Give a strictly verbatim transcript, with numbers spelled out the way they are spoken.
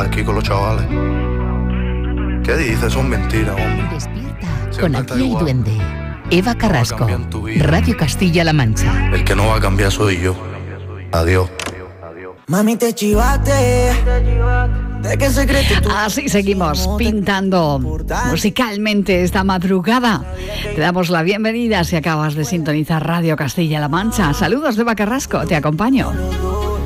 aquí con los chavales. ¿Qué dices? Son mentiras, hombre. Despierta Siempre con está Aquí hay igual. duende. Eva Carrasco, cambiar en tu vida. Radio Castilla-La Mancha. El que no va a cambiar soy yo. Adiós. Mami, te chivaste. ¿De qué secreto tú? Así seguimos pintando musicalmente esta madrugada. Te damos la bienvenida si acabas de sintonizar Radio Castilla-La Mancha. Saludos de Eva Carrasco, te acompaño.